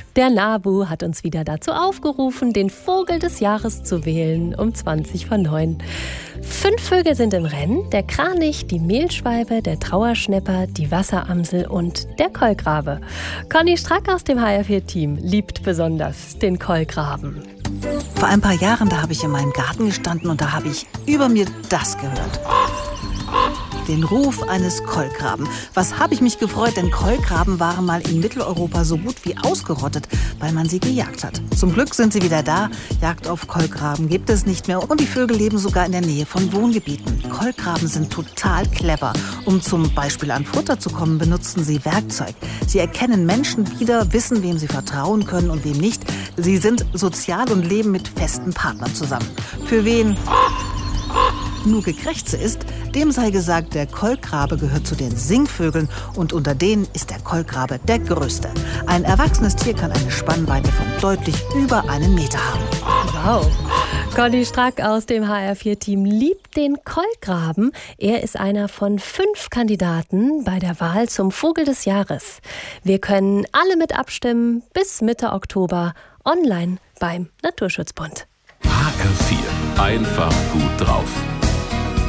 Der NABU hat uns wieder dazu aufgerufen, den Vogel des Jahres zu wählen um 20:09. 5 Vögel sind im Rennen: der Kranich, die Mehlschwalbe, der Trauerschnäpper, die Wasseramsel und der Kolkrabe. Conny Strack aus dem HR4-Team liebt besonders den Kolkraben. Vor ein paar Jahren, da habe ich in meinem Garten gestanden und da habe ich über mir das gehört. Den Ruf eines Kolkraben. Was habe ich mich gefreut, denn Kolkraben waren mal in Mitteleuropa so gut wie ausgerottet, weil man sie gejagt hat. Zum Glück sind sie wieder da. Jagd auf Kolkraben gibt es nicht mehr und die Vögel leben sogar in der Nähe von Wohngebieten. Kolkraben sind total clever. Um zum Beispiel an Futter zu kommen, benutzen sie Werkzeug. Sie erkennen Menschen wieder, wissen, wem sie vertrauen können und wem nicht. Sie sind sozial und leben mit festen Partnern zusammen. Für wen Nuke Krächze ist, dem sei gesagt, der Kolkrabe gehört zu den Singvögeln und unter denen ist der Kolkrabe der größte. Ein erwachsenes Tier kann eine Spannweite von deutlich über 1 Meter haben. Wow! Conny Strack aus dem HR4-Team liebt den Kolkraben. Er ist einer von 5 Kandidaten bei der Wahl zum Vogel des Jahres. Wir können alle mit abstimmen bis Mitte Oktober online beim Naturschutzbund. HR4, einfach gut drauf.